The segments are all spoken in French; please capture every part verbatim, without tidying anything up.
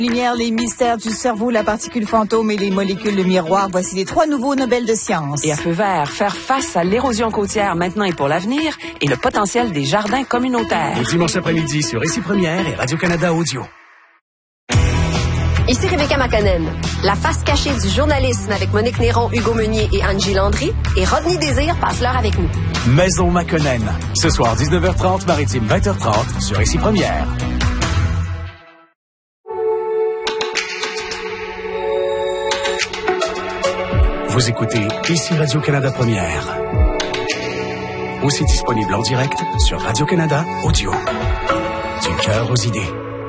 Lumière, les mystères du cerveau, la particule fantôme et les molécules de miroir. Voici les trois nouveaux Nobel de sciences. Et à feu vert, faire face à l'érosion côtière maintenant et pour l'avenir et le potentiel des jardins communautaires. Le dimanche après-midi sur Ici Première et Radio-Canada Audio. Ici Rebecca Makanen. La face cachée du journalisme avec Monique Néron, Hugo Meunier et Angie Landry. Et Rodney Désir passe l'heure avec nous. Maison Makanen. Ce soir, dix-neuf heures trente, Maritime vingt heures trente sur Ici Première. Vous écoutez Ici Radio-Canada Première. Aussi disponible en direct sur Radio-Canada Audio. Du cœur aux idées.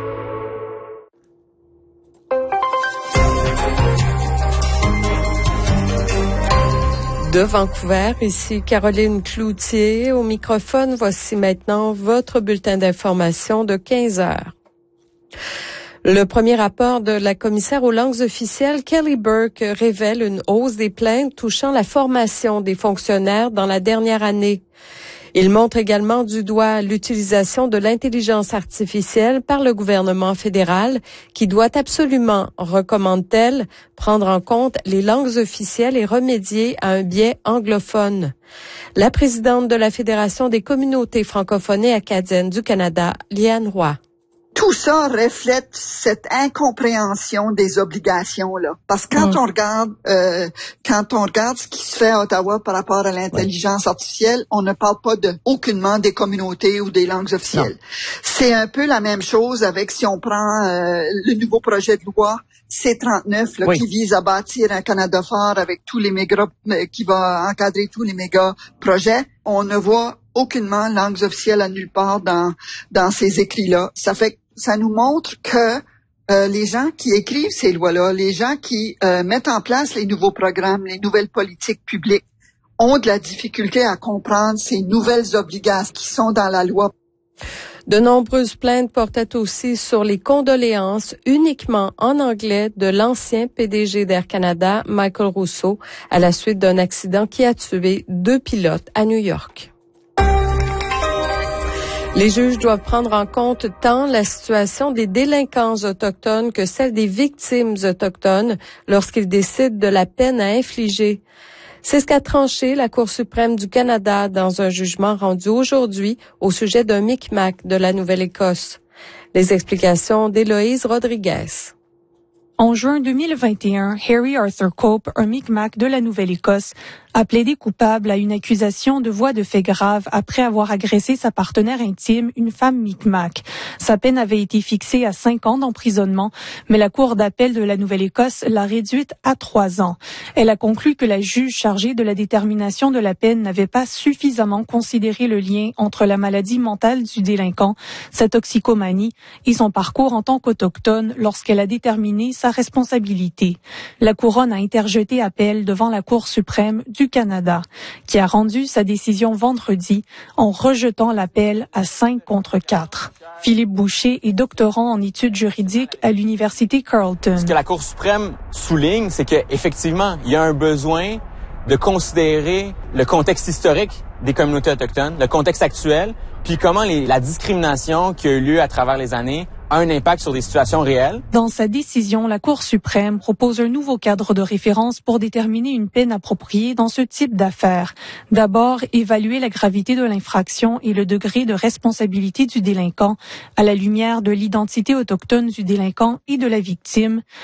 De Vancouver, ici Caroline Cloutier au microphone. Voici maintenant votre bulletin d'information de quinze heures. Le premier rapport de la commissaire aux langues officielles, Kelly Burke, révèle une hausse des plaintes touchant la formation des fonctionnaires dans la dernière année. Il montre également du doigt l'utilisation de l'intelligence artificielle par le gouvernement fédéral qui doit absolument, recommande-t-elle, prendre en compte les langues officielles et remédier à un biais anglophone. La présidente de la Fédération des communautés francophones et acadiennes du Canada, Liane Roy. Tout ça reflète cette incompréhension des obligations là, parce que quand mmh. on regarde, euh, quand on regarde ce qui se fait à Ottawa par rapport à l'intelligence ouais. artificielle, on ne parle pas de aucunement des communautés ou des langues officielles. Non. C'est un peu la même chose avec si on prend euh, le nouveau projet de loi C trente-neuf là, oui. qui vise à bâtir un Canada fort avec tous les méga, euh, qui va encadrer tous les méga projets. On ne voit aucunement langues officielles à nulle part dans dans ces écrits-là. Ça fait ça nous montre que euh, les gens qui écrivent ces lois-là, les gens qui euh, mettent en place les nouveaux programmes, les nouvelles politiques publiques, ont de la difficulté à comprendre ces nouvelles obligations qui sont dans la loi. De nombreuses plaintes portaient aussi sur les condoléances uniquement en anglais de l'ancien P D G d'Air Canada, Michael Rousseau, à la suite d'un accident qui a tué deux pilotes à New York. Les juges doivent prendre en compte tant la situation des délinquants autochtones que celle des victimes autochtones lorsqu'ils décident de la peine à infliger. C'est ce qu'a tranché la Cour suprême du Canada dans un jugement rendu aujourd'hui au sujet d'un Micmac de la Nouvelle-Écosse. Les explications d'Héloïse Rodriguez. En juin deux mille vingt et un, Harry Arthur Cope, un Micmac de la Nouvelle-Écosse, a plaidé coupable à une accusation de voies de fait grave après avoir agressé sa partenaire intime, une femme Micmac. Sa peine avait été fixée à cinq ans d'emprisonnement, mais la Cour d'appel de la Nouvelle-Écosse l'a réduite à trois ans. Elle a conclu que la juge chargée de la détermination de la peine n'avait pas suffisamment considéré le lien entre la maladie mentale du délinquant, sa toxicomanie et son parcours en tant qu'autochtone lorsqu'elle a déterminé sa responsabilité. La Couronne a interjeté appel devant la Cour suprême du Canada, qui a rendu sa décision vendredi en rejetant l'appel à cinq contre quatre. Philippe Boucher est doctorant en études juridiques à l'Université Carleton. Ce que la Cour suprême souligne, c'est qu'effectivement, il y a un besoin de considérer le contexte historique des communautés autochtones, le contexte actuel, puis comment les, la discrimination qui a eu lieu à travers les années a un impact sur des situations réelles. Dans sa décision, la Cour suprême propose un nouveau cadre de référence pour déterminer une peine appropriée dans ce type d'affaires. D'abord, évaluer la gravité de l'infraction et le degré de responsabilité du délinquant à la lumière de l'identité autochtone du délinquant et de la victime,